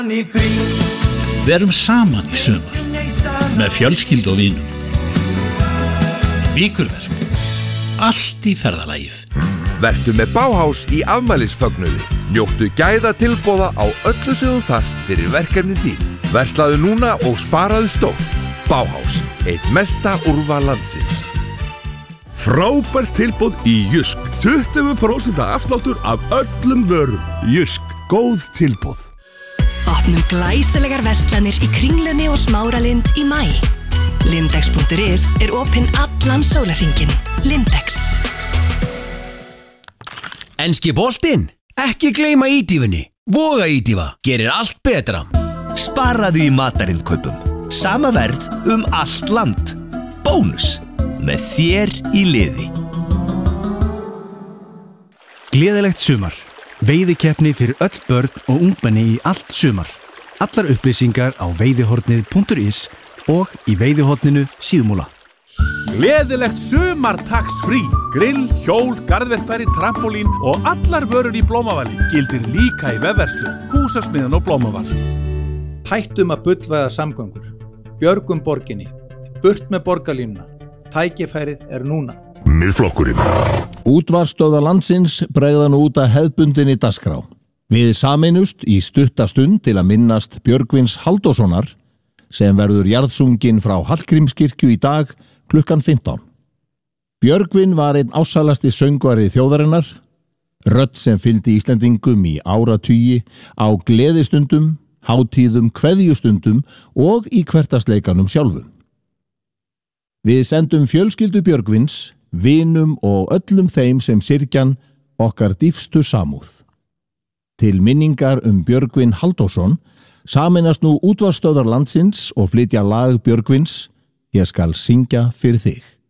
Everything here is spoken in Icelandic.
Við erum saman í sumar með fjölskyldu og vinum. Víkurverk, allt í ferðalagið. Vertu með Bauhaus í afmælisfögnuði. Njóttu gæða tilboða á öllu sem þú þarft fyrir verkefni þín. Verslaðu núna og sparaðu stórt. Bauhaus, eitt mesta úrval landsins. Frábært tilboð í Jysk. 20% afsláttur af öllum vörum. Jysk, góð tilboð. Opnum glæsilegar verslanir í Kringlunni og Smáralind í maí. Lindex.is opinn allan sólarhringinn. Lindex. Enski boltinn? Ekki gleyma ídýfunni. Voga ídýfa gerir allt betra. Sparaðu í matarinkaupum. Sama verð allt land. Bónus. Með þér í liði. Gleðilegt sumar. Veiðikeppni fyrir öll börn og ungmenni í allt sumar. Allar upplýsingar á veiðihornið.is og í veiðihorninu Síðumúla. Gleðilegt sumar tax-free. Grill, hjól, garðverkfæri, trampolín og allar vörur í Blómavali. Gildir líka í vefverslun, Húsasmiðjan og Blómaval. Hættum að bullvæða samgöngur. Björgum borginni. Burt með borgarlínuna. Tækifærið núna. Miðflokkurinn. Útvarpsstöðvar landsins bregða nú út að hefðbundinni dagskrá. Við sameinust í stutta stund til að minnast Björgvins Halldórssonar sem verður jarðsunginn frá Hallgrímskirkju í dag klukkan 15. Björgvin var einn ásælasti söngvari þjóðarinnar, rödd sem fylgdi Íslendingum í áratugi á gleðistundum, hátíðum, kveðjustundum og í hversdagsleikanum sjálfum. Við sendum fjölskyldu Björgvins, vinum og öllum þeim sem syrgjan okkar dýpstu samúð. Til minningar Björgvin Halldórsson sameinast nú útvarpsstöðvar landsins og flytja lag Björgvins Ég skal syngja fyrir þig.